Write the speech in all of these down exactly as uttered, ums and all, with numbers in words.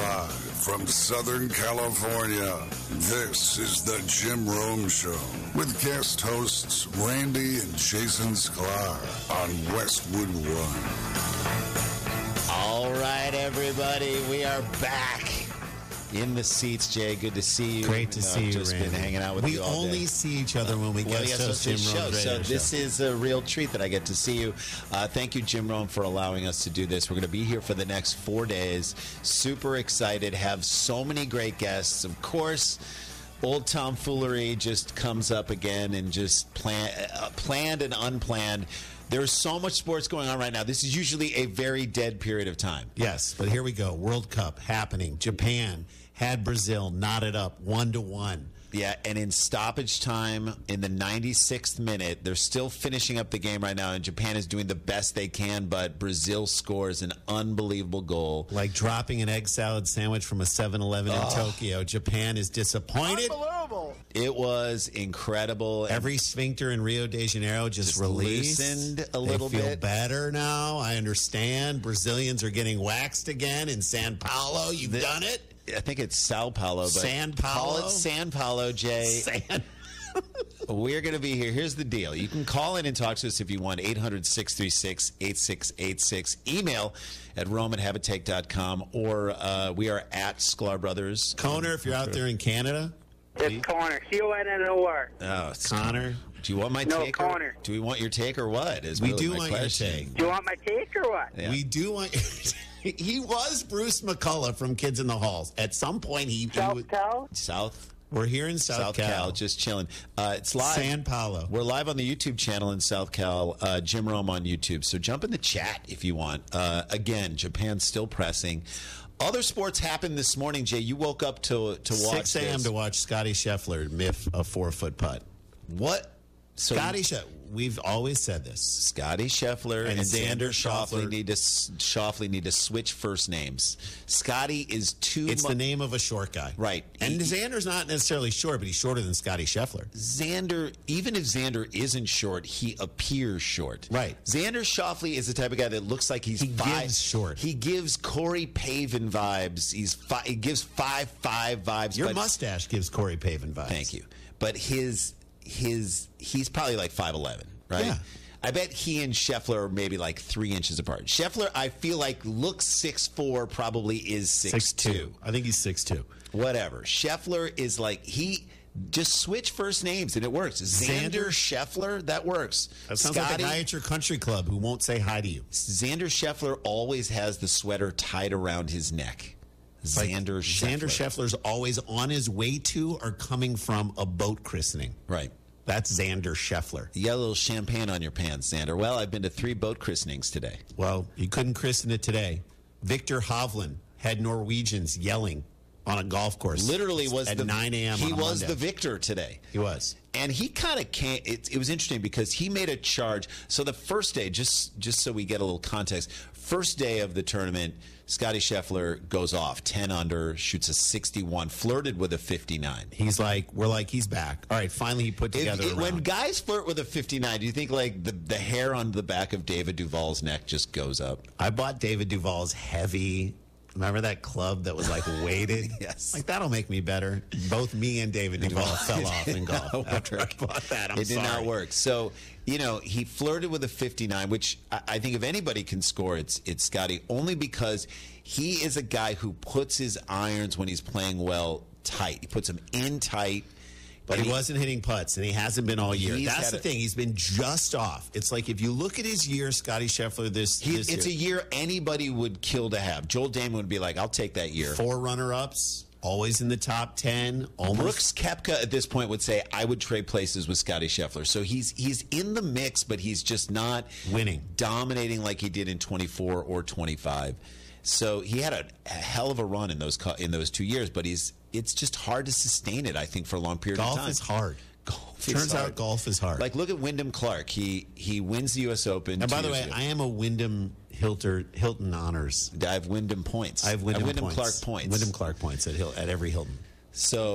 Live from Southern California, this is the Jim Rome Show with guest hosts Randy and Jason Sklar on Westwood One. All right, everybody, we are back in the seats. Jay, good to see you. Great to you know, see you, just Randy. been hanging out with we you all only day. see each other when we well, get yes, to that's Jim the show. Rome's So radio this show. is a real treat that I get to see you. Uh, thank you, Jim Rome, for allowing us to do this. We're going to be here for the next four days. Super excited. Have so many great guests. Of course, old tomfoolery just comes up again and just plan, uh, planned and unplanned. There's so much sports going on right now. This is usually a very dead period of time. Yes, but here we go. World Cup happening. Japan had Brazil knotted up one to one. Yeah, and in stoppage time, in the ninety-sixth minute, they're still finishing up the game right now, and Japan is doing the best they can, but Brazil scores an unbelievable goal. Like dropping an egg salad sandwich from a seven eleven in Tokyo. Japan is disappointed. Unbelievable. It was incredible. Every sphincter in Rio de Janeiro just, Just released. loosened a little they feel bit. better now. I understand. Brazilians are getting waxed again in Sao Paulo. You've The- done it. I think it's Sao Paulo. But San Call Paulo? it San Paulo, Jay. San- We're going to be here. Here's the deal. You can call in and talk to us if you want. eight hundred, six three six, eight six eight six. Email at rome at habitate dot com. Or uh, we are at Sklar Brothers. Connor, if you're out there in Canada. It's Connor. C O N N O R. Oh, it's Connor. Do you want my No, take? Or, Connor. do we want your take or what? Is We really do my want your question. take. Do you want my take or what? Yeah. We do want. He was Bruce McCullough from Kids in the Halls. At some point, he, he South was, Cal? South, we're here in South, South Cal, Cal, just chilling. Uh, it's live. San Paulo. We're live on the YouTube channel in South Cal, uh, Jim Rome on YouTube. So jump in the chat if you want. Uh, again, Japan's still pressing. Other sports happened this morning, Jay. You woke up to to watch six a.m. this. to watch Scotty Scheffler miff a four-foot putt. What? So Scotty Scheffler, we've always said this. Scotty Scheffler and, And Xander Xander Schauffele Schauffele. need to Schauffele need to switch first names. Scotty is too. It's mu- the name of a short guy. Right. And He- Xander's not necessarily short, but he's shorter than Scotty Scheffler. Xander, even if Xander isn't short, he appears short. Right. Xander Schauffele is the type of guy that looks like he's He five. gives short. He gives Corey Pavin vibes. He's fi- he gives five five vibes. Your but, mustache gives Corey Pavin vibes. Thank you. But his his he's probably like five eleven, right? Yeah. I bet he and Scheffler are maybe like three inches apart. Scheffler, I feel like looks six four, probably is six two. I think he's six two. Whatever. Scheffler is like he. Just switch first names and it works. Xander, Xander- Scheffler, that works. That sounds Scotty, like a guy at your country club who won't say hi to you. Xander Scheffler always has the sweater tied around his neck. Like, Xander Scheffler. Xander Scheffler's always on his way to or coming from a boat christening. Right. That's Xander Scheffler. You got a little champagne on your pants, Xander. Well, I've been to three boat christenings today. Well, you couldn't christen it today. Victor Hovland had Norwegians yelling on a golf course. Literally was at the nine a.m. He on a was Monday. the victor today. He was. And he kind of can't. It, it was interesting because he made a charge. So the first day, just just so we get a little context, first day of the tournament, Scotty Scheffler goes off ten under, shoots a sixty-one, flirted with a fifty-nine. He's like, we're like, he's back. All right, finally he put If- together it- a when round. guys flirt with a fifty-nine, do you think like the, the hair on the back of David Duval's neck just goes up? I bought David Duval's heavy. Remember that club that was like weighted? Yes. Like, that'll make me better. Both me and David Duval fell off in golf not after I work. bought that. I'm it did sorry. not work. So, you know, he flirted with a fifty-nine, which I, I think if anybody can score, it's it's Scotty, only because he is a guy who puts his irons when he's playing well tight. He puts them in tight. But And he wasn't hitting putts, and he hasn't been all year. He's That's had the a- thing. He's been just off. It's like if you look at his year, Scotty Scheffler, this, He, this it's year, a year anybody would kill to have. Joel Damon would be like, I'll take that year. four runner-ups, always in the top ten. Almost. Brooks Koepka at this point would say, I would trade places with Scotty Scheffler. So he's he's in the mix, but he's just not Winning. dominating like he did in twenty-four or twenty-five. So he had a, a hell of a run in those co- in those two years, but he's it's just hard to sustain it, I think, for a long period Golf of time. is hard. Golf is Turns hard. out golf is hard. Like, look at Wyndham Clark. He he wins the U S Open. and two by the years way, ago. I am a Wyndham Hilter, Hilton honors. I have Wyndham points. I have Wyndham, Wyndham points. Clark points. Wyndham Clark points at, Hil- at every Hilton. So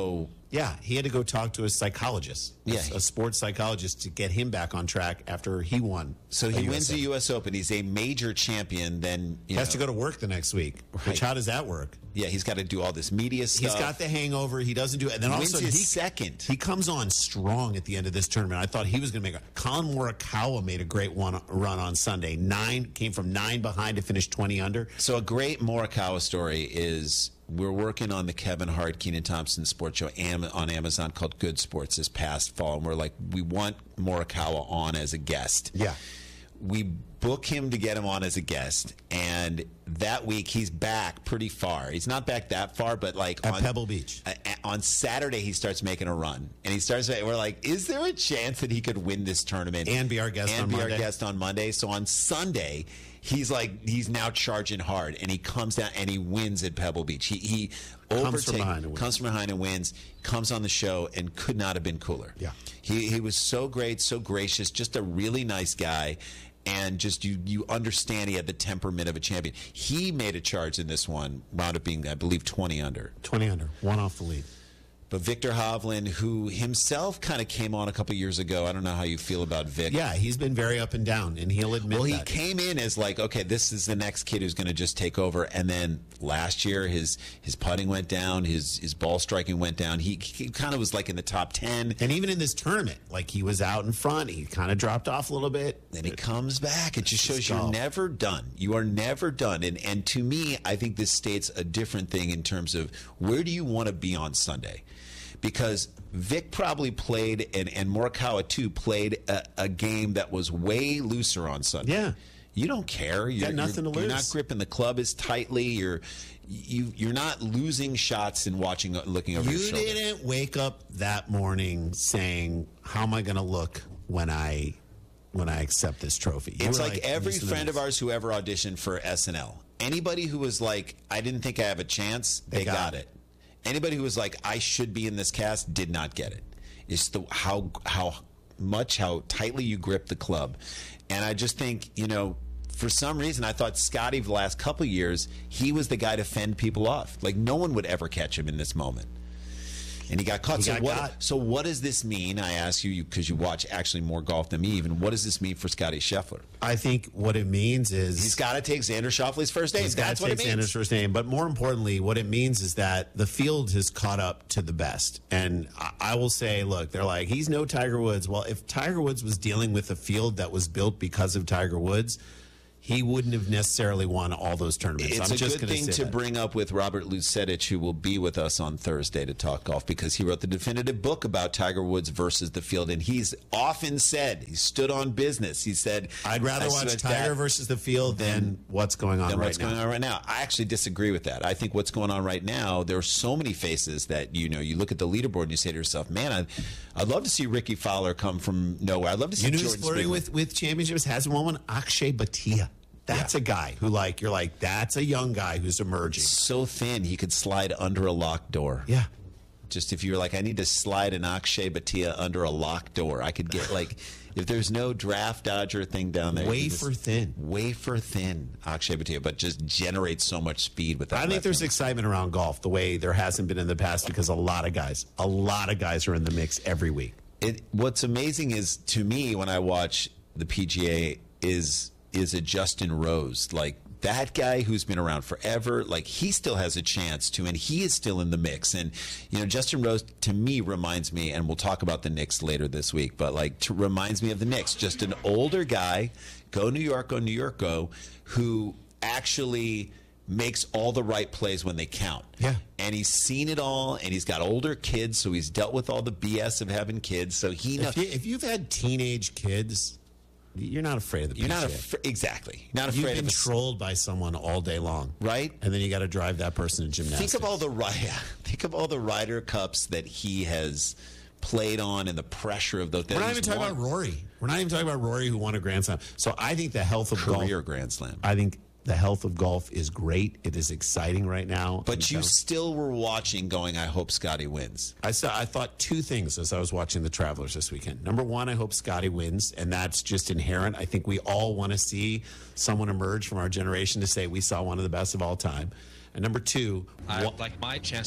Yeah, he had to go talk to a psychologist, Yeah. a, a sports psychologist, to get him back on track after he won. So he wins the U S Open. He's a major champion. Then He you has know, to go to work the next week. Right. Which, how does that work? Yeah, he's got to do all this media stuff. He's got the hangover. He doesn't do it. And then all of a Wins sudden, his he, second. he comes on strong at the end of this tournament. I thought he was going to make a. Colin Morikawa made a great one run on Sunday. Nine came from nine behind to finish twenty under. So a great Morikawa story is we're working on the Kevin Hart, Kenan Thompson sports show Am- on Amazon called Good Sports this past fall, and we're like, we want Morikawa on as a guest. Yeah. We book him to get him on as a guest, and that week he's back pretty far. He's not back that far, but like At on Pebble Beach. uh, on Saturday he starts making a run, and he starts. We're like, is there a chance that he could win this tournament And be our guest and on be Monday? our guest on Monday? So on Sunday, he's like, he's now charging hard, and he comes down and he wins at Pebble Beach. He he Comes from overtakes- behind and wins. comes from behind and wins. Comes on the show and could not have been cooler. Yeah. he he was so great, so gracious, just a really nice guy. And just you, you understand he had the temperament of a champion. He made a charge in this one, wound up being, I believe, twenty under. twenty under. One off the lead. But Victor Hovland, who himself kind of came on a couple years ago, I don't know how you feel about Vic. Yeah, he's been very up and down, and he'll admit Well, he that. came in as like, okay, this is the next kid who's going to just take over. And then last year, his his putting went down, his his ball striking went down. He, he kind of was like in the top ten. And even in this tournament, like he was out in front, he kind of dropped off a little bit. Then he comes back. It just This is shows you're golf. never done. You are never done. And and to me, I think this states a different thing in terms of where do you want to be on Sunday? Because Vic probably played, and, and Morikawa too, played a, a game that was way looser on Sunday. Yeah. You don't care. You're, nothing you're, to you're lose. not gripping the club as tightly. You're you you're not losing shots and watching, looking over You your shoulder. didn't wake up that morning saying, "How am I going to look when I when I accept this trophy?" You It's were like, every "Listen to friend of this." ours who ever auditioned for S N L. Anybody who was like, I didn't think I have a chance, they, They got, got it. it. Anybody who was like, I should be in this cast, did not get it. It's the how how much, how tightly you grip the club. And I just think, you know, for some reason, I thought Scotty, for the last couple of years, he was the guy to fend people off. Like, no one would ever catch him in this moment. And he got caught. He so, got what, got. so what does this mean? I ask you, because you watch actually more golf than me even. What does this mean for Scotty Scheffler? I think what it means is He's got to take Xander Schauffele's first name. He's That's got what to it take means. Xander's first name. But more importantly, what it means is that the field has caught up to the best. And I, I will say, look, they're like, he's no Tiger Woods. Well, if Tiger Woods was dealing with a field that was built because of Tiger Woods, he wouldn't have necessarily won all those tournaments. It's I'm a just good gonna thing say to that. bring up with Robert Lucetich, who will be with us on Thursday to talk golf, because he wrote the definitive book about Tiger Woods versus the field. And he's often said, he stood on business. He said, I'd rather I watch stood Tiger that versus the field than what's going on than right what's now. going on right now. I actually disagree with that. I think what's going on right now, there are so many faces that, you know, you look at the leaderboard and you say to yourself, man, I'd, I'd love to see Ricky Fowler come from nowhere. I'd love to see You know who's Jordan flirting Spieth. with, with championships? Hasn't won one? Akshay Bhatia. That's a guy who, like, you're like, that's a young guy who's emerging. So thin, he could slide under a locked door. Yeah. Just if you were like, I need to slide an Akshay Bhatia under a locked door, I could get like, if there's no draft dodger thing down there, you Wafer just- thin. wafer thin Akshay Bhatia, but just generates so much speed with that. I think left there's hand. excitement around golf the way there hasn't been in the past because a lot of guys, a lot of guys are in the mix every week. It, what's amazing is, to me, when I watch the P G A, is is a Justin Rose, like that guy who's been around forever. Like, he still has a chance to, and he is still in the mix. And you know, Justin Rose to me reminds me, and we'll talk about the Knicks later this week, but like to, reminds me of the Knicks. Just an older guy, go New York, go New York, go, who actually makes all the right plays when they count. Yeah. And he's seen it all, and he's got older kids, so he's dealt with all the B S of having kids. So he knows. If, you, if you've had teenage kids, you're not afraid of the You're not P G A. af- exactly not You've afraid been of a, trolled by someone all day long, right? And then you got to drive that person to gymnastics. Think of all the ri- think of all the Ryder Cups that he has played on, and the pressure of those. We're not even talking about Rory. We're not even talking about Rory who won a Grand Slam. So I think the health of career golf. Grand Slam. I think the health of golf is great. It is exciting right now. But And you so- still were watching, going, I hope Scotty wins. I saw. I thought two things as I was watching the Travelers this weekend. Number one, I hope Scotty wins, and that's just inherent. I think we all want to see someone emerge from our generation to say we saw one of the best of all time. And number two, I wha- like my chance of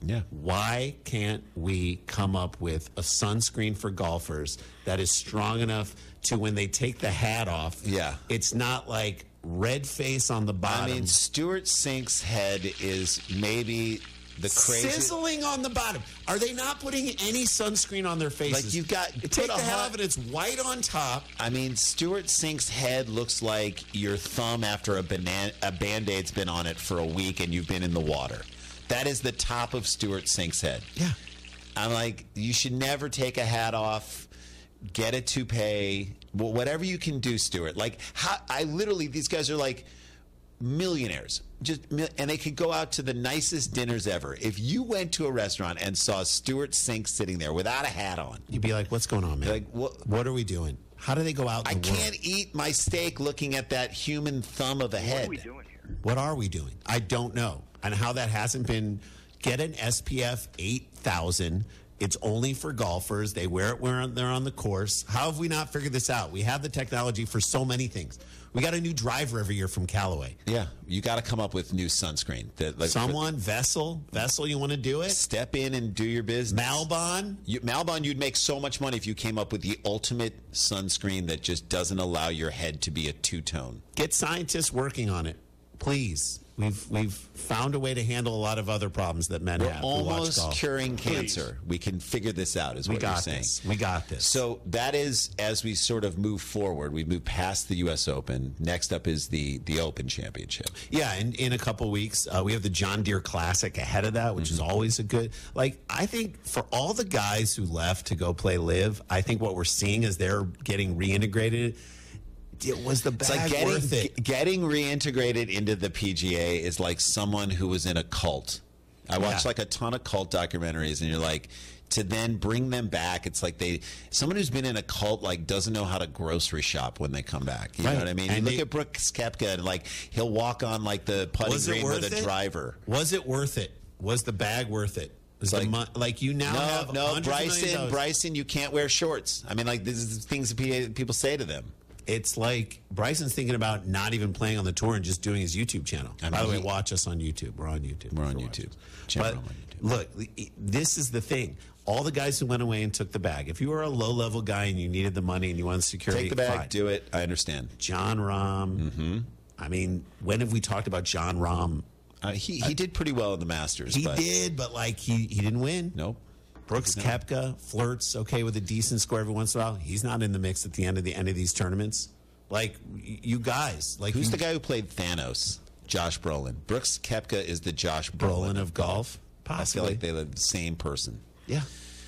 Yeah. Why can't we come up with a sunscreen for golfers that is strong enough to when they take the hat off, Yeah. it's not like red face on the bottom. I mean, Stuart Sink's head is maybe the craziest. Sizzling on the bottom. Are they not putting any sunscreen on their faces? Like, you've got- Take put the a hat hot- off and it's white on top. I mean, Stuart Sink's head looks like your thumb after a, banana, a Band-Aid's been on it for a week and you've been in the water. That is the top of Stuart Sink's head. Yeah. I'm like, you should never take a hat off, get a toupee, wh- whatever you can do, Stuart. Like, how, I literally, these guys are like millionaires, just mil- and they could go out to the nicest dinners ever. If you went to a restaurant and saw Stuart Sink sitting there without a hat on, You'd be like, what's going on, man? Like, what- what are we doing? How do they go out in I the world? can't eat my steak looking at that human thumb of a What head. are we doing here? What are we doing? I don't know. And how that hasn't been, get an S P F eight thousand. It's only for golfers. They wear it when they're on the course. How have we not figured this out? We have the technology for so many things. We got a new driver every year from Callaway. Yeah, you got to come up with new sunscreen. That, like, Someone, Vessel, Vessel, you want to do it? step in and do your business. Malbon? You, Malbon, you'd make so much money if you came up with the ultimate sunscreen that just doesn't allow your head to be a two-tone. Get scientists working on it, please. We've we've found a way to handle a lot of other problems that men We're have. who watch almost golf. curing cancer. We can figure this out, is We what you're got saying. this. We got this. So that is, as we sort of move forward, we move past the U S Open. Next up is the the Open Championship. Yeah, in, in a couple weeks, uh, we have the John Deere Classic ahead of that, which is always a good. Like, I think for all the guys who left to go play Live, I think what we're seeing is they're getting reintegrated. It was the It's bag like getting worth it? g- getting reintegrated into the P G A is like someone who was in a cult. I watched Yeah. like a ton of cult documentaries, and you're like, to then bring them back, it's like they someone who's been in a cult like doesn't know how to grocery shop when they come back. You Right. know what I mean? You And look they- at Brooks Koepka, and like he'll walk on like the putting Was it green worth with a it? driver. Was it worth it? Was the bag worth it? Was the Like- mon- like you now No, have no, hundreds of millions of Bryson, dollars. Bryson, you can't wear shorts. I mean, like this is things that pe- people say to them. It's like Bryson's thinking about not even playing on the tour and just doing his YouTube channel. I mean, By the way, he- watch us on YouTube. We're on YouTube. We're on For YouTube. watching. Jim But Rome on YouTube. look, this is the thing. All the guys who went away and took the bag. If you were a low-level guy and you needed the money and you wanted security, Take the bag, fine. do it. I understand. John Rahm. Mm-hmm. I mean, when have we talked about John Rahm? Uh, he he did pretty well in the Masters. He but did, but like he he didn't win. Nope. Brooks Koepka flirts okay with a decent score every once in a while. He's not in the mix at the end of the end of these tournaments. Like y- you guys, like Who's you, the guy who played Thanos? Josh Brolin. Brooks Koepka is the Josh Brolin, Brolin of golf? I feel Possibly. like they're the same person. Yeah.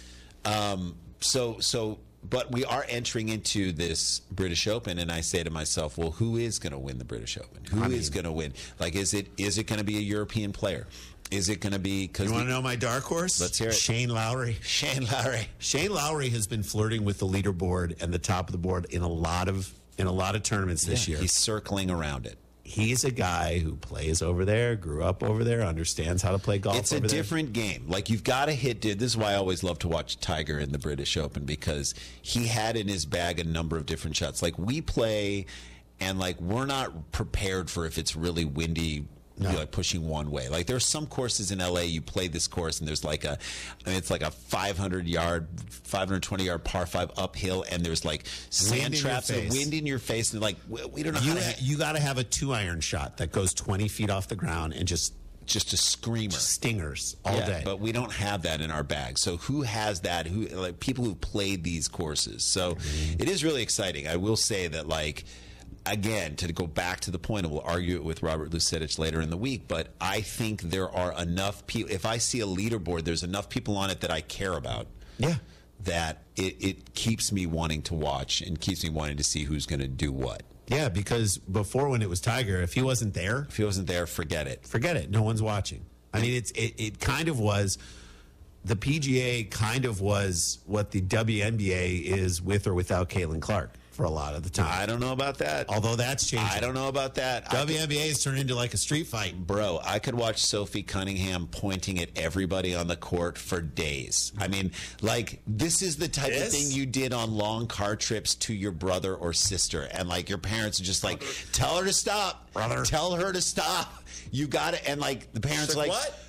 So so, but we are entering into this British Open, and I say to myself, well, who is going to win the British Open? Who is going to win? Like, is it is it going to be a European player? Is it going to be? Because You want to know my dark horse? Let's hear it. Shane Lowry. Shane Lowry. Shane Lowry has been flirting with the leaderboard and the top of the board in a lot of in a lot of tournaments this year. He's circling around it. He's a guy who plays over there, grew up over there, understands how to play golf. It's a over there. different game. Like, you've got to hit. Dude, this is why I always love to watch Tiger in the British Open, because he had in his bag a number of different shots. Like, we play, and like we're not prepared for if it's really windy. No. You're like pushing one way. Like, there's some courses in L A you play this course and there's like a, I mean, it's like a five hundred yard, five hundred twenty yard par five uphill, and there's like sand in your traps and face. wind in your face, and like we, we don't know You how to ha- hit, you got to have a two iron shot that goes twenty feet off the ground and just just a screamer. stingers all Yeah, day. but we don't have that in our bag. So who has that? Who, like, people who've played these courses? So it is really exciting. I will say that, like, again, to go back to the point, and we'll argue it with Robert Lucetich later in the week, but I think there are enough people. If I see a leaderboard, there's enough people on it that I care about. Yeah. That it, it keeps me wanting to watch and keeps me wanting to see who's going to do what. Yeah, because before, when it was Tiger, if he wasn't there, If he wasn't there, forget it. forget it. No one's watching. I mean, it's it, it kind of was, the P G A kind of was what the W N B A is with or without Caitlin Clark for a lot of the time. I don't know about that. Although that's changing. I don't know about that. I W N B A has turned into like a street fight. Bro, I could watch Sophie Cunningham pointing at everybody on the court for days. I mean, like, this is the type of This? thing you did on long car trips to your brother or sister. And, like, your parents are just like, tell her to stop. Brother. Tell her to stop. You got it. And, like, the parents She's are like, like, "What?"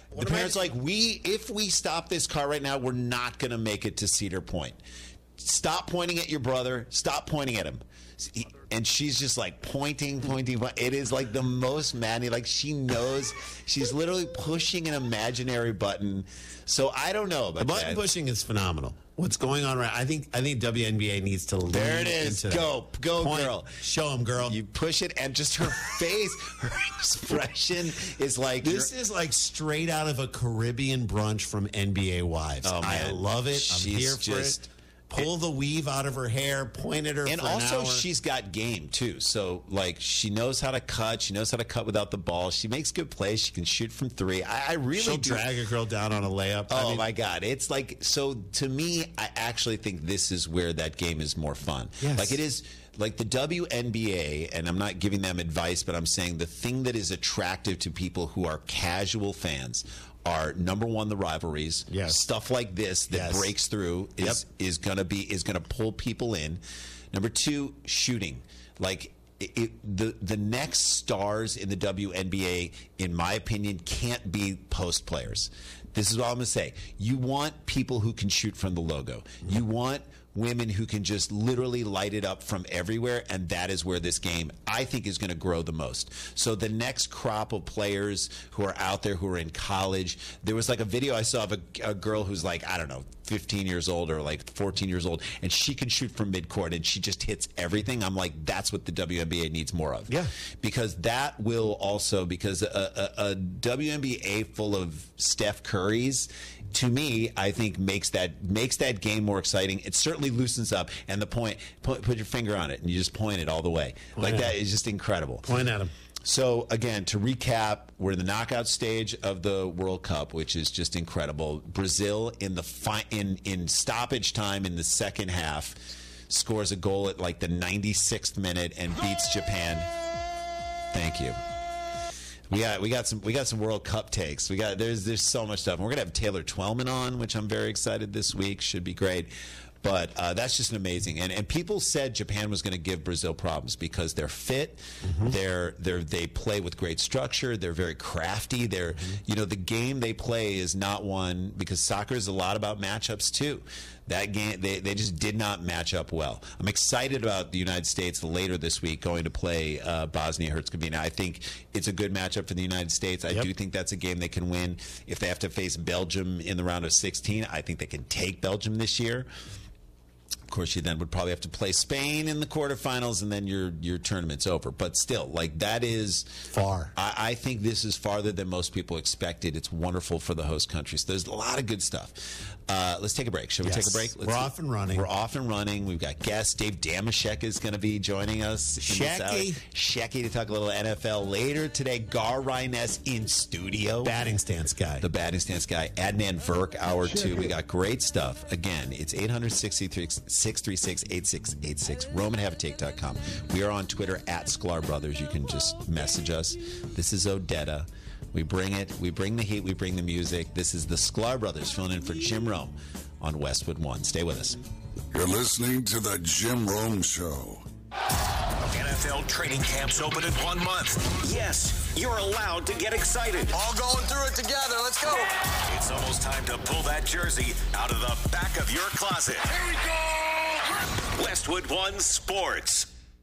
The parents are like, we, if we stop this car right now, we're not going to make it to Cedar Point. Stop pointing at your brother. Stop pointing at him. And she's just like pointing, pointing. It is like the most manly. Like she knows. She's literally pushing an imaginary button. So I don't know about the button that. pushing is phenomenal. What's going on right? I think I think W N B A needs to lean There it is. into Go, that. go, Point. girl. Show him, girl. You push it, and just her face, her expression is like This is like straight out of a Caribbean brunch from N B A Wives. Oh, I man. love it. I'm She's here for just- it. Pull the weave out of her hair, point at her And for an also, hour. she's got game, too. So, like, she knows how to cut. She knows how to cut without the ball. She makes good plays. She can shoot from three. I, I really She'll do. drag a girl down on a layup. Oh, I mean, my God. It's like, so to me, I actually think this is where that game is more fun. Yes. Like, it is, like the W N B A, and I'm not giving them advice, but I'm saying the thing that is attractive to people who are casual fans are, number one, the rivalries. Yes. Stuff like this that Yes. breaks through is is gonna be is gonna pull people in. Number two, shooting. Like it, it, the the next stars in the W N B A, in my opinion, can't be post players. This is what I'm gonna say. You want people who can shoot from the logo. You want women who can just literally light it up from everywhere, and that is where this game, I think, is going to grow the most. So the next crop of players who are out there who are in college, there was like a video I saw of a, a girl who's like, I don't know, fifteen years old or like fourteen years old, and she can shoot from midcourt, and she just hits everything. I'm like, that's what the W N B A needs more of. Yeah. Because that will also, because a, a, a W N B A full of Steph Currys, to me, I think makes that makes that game more exciting. It certainly loosens up, and the point, put, put your finger on it, and you just point it all the way. Point like at that him. is just incredible. Point at him. So again, to recap, we're in the knockout stage of the World Cup, which is just incredible. Brazil in the fi- in in stoppage time in the second half scores a goal at like the ninety-sixth minute and beats Japan. Thank you. We got we got some we got some World Cup takes. We got there's there's so much stuff. And we're gonna have Taylor Twellman on, which I'm very excited this week. Should be great. But uh, that's just amazing. And and people said Japan was going to give Brazil problems because they're fit, mm-hmm. they're they're they play with great structure, they're very crafty. They're mm-hmm. you know the game they play is not one because soccer is a lot about matchups too. That game they, they just did not match up well. I'm excited about the United States later this week going to play uh, Bosnia Herzegovina. I think it's a good matchup for the United States. I yep. do think that's a game they can win. If they have to face Belgium in the round of sixteen, I think they can take Belgium this year. Of course, you then would probably have to play Spain in the quarterfinals, and then your your tournament's over. But still, like that is far. I, I think this is farther than most people expected. It's wonderful for the host countries. There's a lot of good stuff. Uh, let's take a break. Should we Yes. take a break? Let's We're off and running. We're off and running. We've got guests. Dave Damashek is going to be joining us. in this hour. Shecky. Shecky to talk a little N F L later today. Gar Ryness in studio. Batting stance guy. The batting stance guy. Adnan Verk, hour two. We got great stuff. Again, it's eight hundred, six three six, eight six eight six. Roman Have A Take dot com. We are on Twitter at Sklar Brothers. You can just message us. This is Odetta. We bring it. We bring the heat. We bring the music. This is the Sklar Brothers filling in for Jim Rome on Westwood One. Stay with us. You're listening to the Jim Rome Show. N F L training camps open in one month. Yes, you're allowed to get excited. All going through it together. Let's go. It's almost time to pull that jersey out of the back of your closet. Here we go. Westwood One Sports.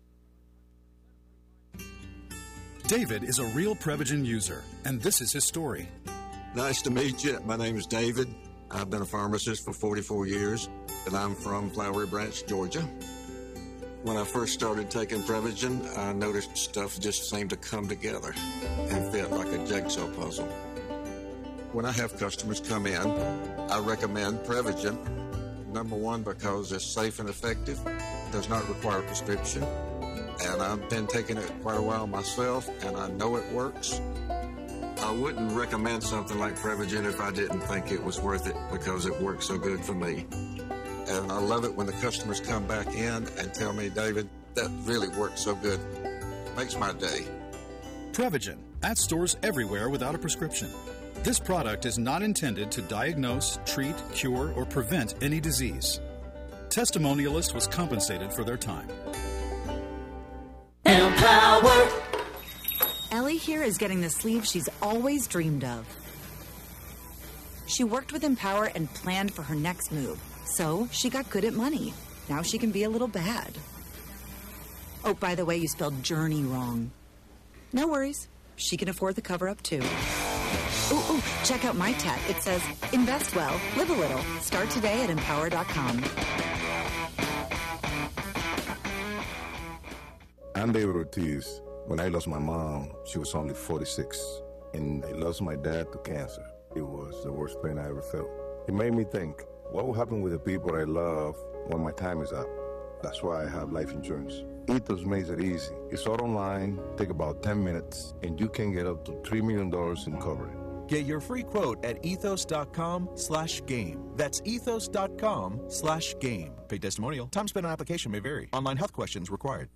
David is a real Prevagen user, and this is his story. Nice to meet you. My name is David. I've been a pharmacist for forty-four years, and I'm from Flowery Branch, Georgia. When I first started taking Prevagen, I noticed stuff just seemed to come together and fit like a jigsaw puzzle. When I have customers come in, I recommend Prevagen. Number one, because it's safe and effective, does not require a prescription, and I've been taking it quite a while myself, and I know it works. I wouldn't recommend something like Prevagen if I didn't think it was worth it because it works so good for me. And I love it when the customers come back in and tell me, David, that really works so good. Makes my day. Prevagen, at stores everywhere without a prescription. This product is not intended to diagnose, treat, cure, or prevent any disease. Testimonialist was compensated for their time. Empower. Ellie here is getting the sleeve she's always dreamed of. She worked with Empower and planned for her next move. So she got good at money. Now she can be a little bad. Oh, by the way, you spelled journey wrong. No worries. She can afford the cover-up, too. Ooh, ooh, check out my tat. It says, invest well, live a little. Start today at empower dot com. I'm David Ortiz. When I lost my mom, she was only forty-six. And I lost my dad to cancer. It was the worst pain I ever felt. It made me think, what will happen with the people I love when my time is up? That's why I have life insurance. Ethos makes it easy. It's all online, take about ten minutes, and you can get up to three million dollars in coverage. Get your free quote at ethos.com slash game. That's ethos.com slash game. Paid testimonial. Time spent on application may vary. Online health questions required.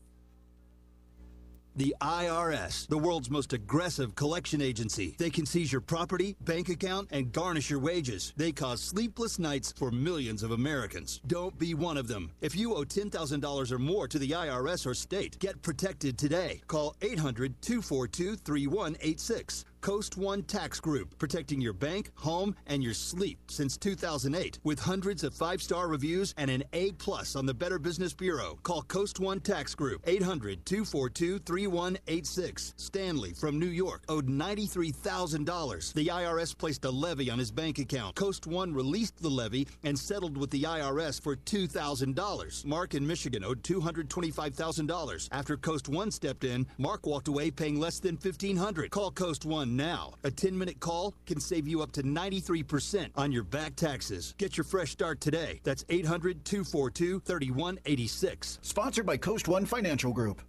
The I R S, the world's most aggressive collection agency. They can seize your property, bank account, and garnish your wages. They cause sleepless nights for millions of Americans. Don't be one of them. If you owe ten thousand dollars or more to the I R S or state, get protected today. Call eight hundred, two four two, three one eight six. Coast One Tax Group, protecting your bank, home, and your sleep since two thousand eight. With hundreds of five-star reviews and an A plus on the Better Business Bureau. Call Coast One Tax Group, eight hundred, two four two, three one eight six. Stanley from New York owed ninety-three thousand dollars. The I R S placed a levy on his bank account. Coast One released the levy and settled with the I R S for two thousand dollars. Mark in Michigan owed two hundred twenty-five thousand dollars. After Coast One stepped in, Mark walked away paying less than fifteen hundred dollars. Call Coast One now. A ten-minute call can save you up to ninety-three percent on your back taxes. Get your fresh start today. That's eight hundred, two four two, three one eight six. Sponsored by Coast One Financial Group.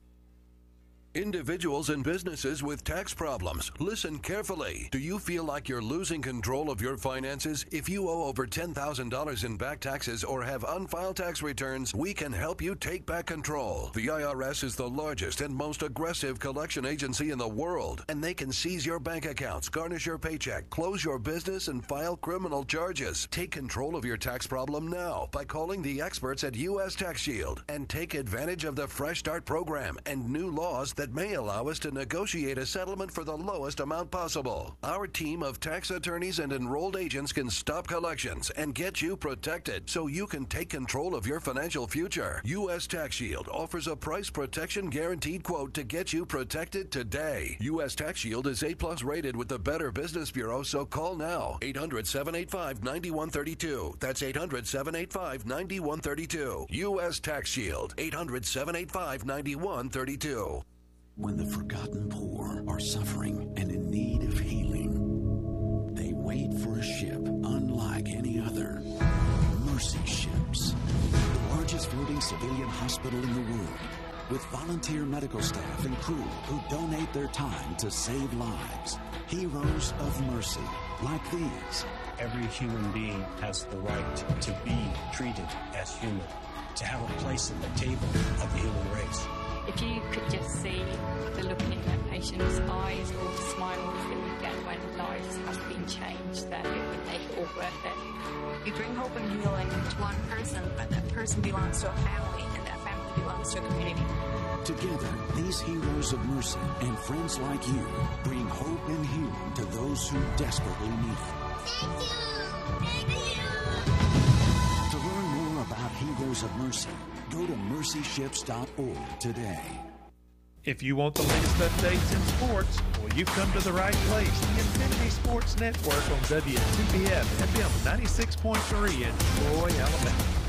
Individuals and businesses with tax problems, listen carefully. Do you feel like you're losing control of your finances? If you owe over ten thousand dollars in back taxes or have unfiled tax returns, we can help you take back control. The I R S is the largest and most aggressive collection agency in the world, and they can seize your bank accounts, garnish your paycheck, close your business, and file criminal charges. Take control of your tax problem now by calling the experts at U S Tax Shield and take advantage of the Fresh Start program and new laws that may allow us to negotiate a settlement for the lowest amount possible. Our team of tax attorneys and enrolled agents can stop collections and get you protected so you can take control of your financial future. U S Tax Shield offers a price protection guaranteed quote to get you protected today. U S Tax Shield is A plus rated with the Better Business Bureau, so call now. eight hundred, seven eight five, nine one three two. That's eight hundred, seven eight five, nine one three two. U S Tax Shield. eight hundred, seven eight five, nine one three two. When the forgotten poor are suffering and in need of healing, they wait for a ship unlike any other. Mercy Ships, the largest floating civilian hospital in the world, with volunteer medical staff and crew who donate their time to save lives. Heroes of mercy, like these. Every human being has the right to be treated as human, to have a place at the table of the human race. If you could just see the look in a patient's eyes or the smiles that you get when lives have been changed, then it would make it all worth it. You bring hope and healing to one person, but that person belongs to a family, and that family belongs to a community. Together, these heroes of mercy and friends like you bring hope and healing to those who desperately need it. Thank you! Thank you! To learn more about Heroes of Mercy, go to mercy ships dot org today. If you want the latest updates in sports, well, you've come to the right place. The Infinity Sports Network on W two B F F M ninety-six point three in Troy, Alabama.